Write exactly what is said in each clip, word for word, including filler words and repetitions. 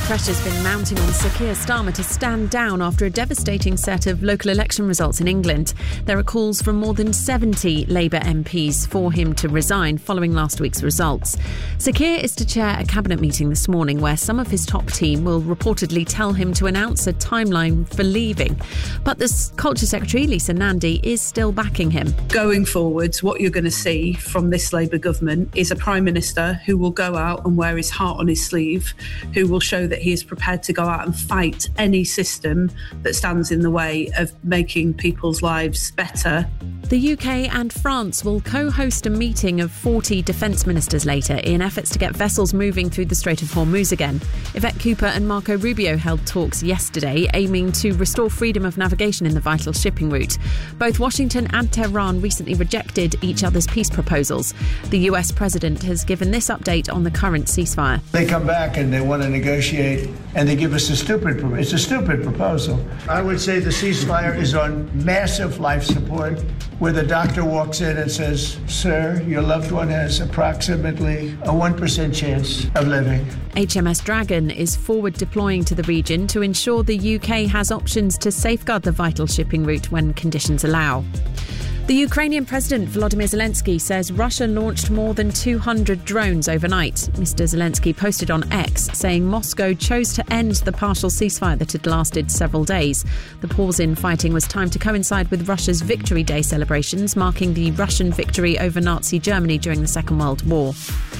pressure's been mounting on Sir Keir Starmer to stand down after a devastating set of local election results in England. There are calls from more than seventy Labour M Ps for him to resign following last week's results. Sir Keir is to chair a cabinet meeting this morning where some of his top team will reportedly tell him to announce a timeline for leaving. But the Culture Secretary, Lisa Nandy, is still backing him. Going forwards, what you're going to see from this Labour government is a Prime Minister who will go out and wear his heart on his sleeve, who will show that he is prepared to go out and fight any system that stands in the way of making people's lives better. The U K and France will co-host a meeting of forty defence ministers later in efforts to get vessels moving through the Strait of Hormuz again. Yvette Cooper and Marco Rubio held talks yesterday aiming to restore freedom of navigation in the vital shipping route. Both Washington and Tehran recently rejected each other's peace proposals. The U S president has given this update on the current ceasefire. They come back and they want to negotiate and they give us a stupid, it's a stupid proposal. I would say the ceasefire is on massive life support, where the doctor walks in and says, "Sir, your loved one has approximately a one percent chance of living." H M S Dragon is forward deploying to the region to ensure the U K has options to safeguard the vital shipping route when conditions allow. The Ukrainian President Volodymyr Zelensky says Russia launched more than two hundred drones overnight. Mister Zelensky posted on X saying Moscow chose to end the partial ceasefire that had lasted several days. The pause in fighting was timed to coincide with Russia's Victory Day celebrations, marking the Russian victory over Nazi Germany during the Second World War.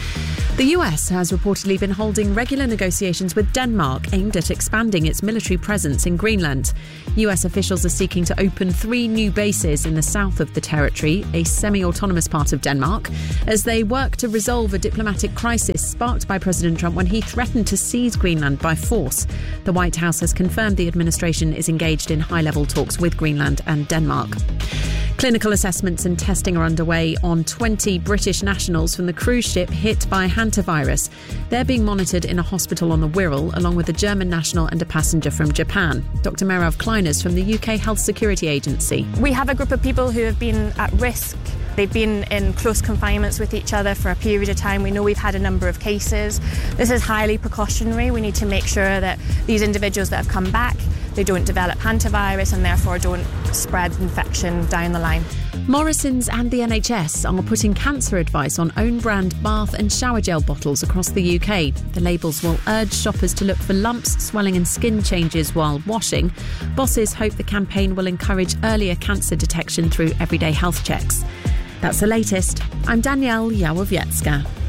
The U S has reportedly been holding regular negotiations with Denmark aimed at expanding its military presence in Greenland. U S officials are seeking to open three new bases in the south of the territory, a semi-autonomous part of Denmark, as they work to resolve a diplomatic crisis sparked by President Trump when he threatened to seize Greenland by force. The White House has confirmed the administration is engaged in high-level talks with Greenland and Denmark. Clinical assessments and testing are underway on twenty British nationals from the cruise ship hit by hantavirus. They're being monitored in a hospital on the Wirral, along with a German national and a passenger from Japan. Doctor Merav Kleiners from the U K Health Security Agency. We have a group of people who have been at risk. They've been in close confinements with each other for a period of time. We know we've had a number of cases. This is highly precautionary. We need to make sure that these individuals that have come back, they don't develop hantavirus and therefore don't spread infection down the line. Morrisons and the N H S are putting cancer advice on own-brand bath and shower gel bottles across the U K. The labels will urge shoppers to look for lumps, swelling and skin changes while washing. Bosses hope the campaign will encourage earlier cancer detection through everyday health checks. That's the latest. I'm Danielle Yawowiecka.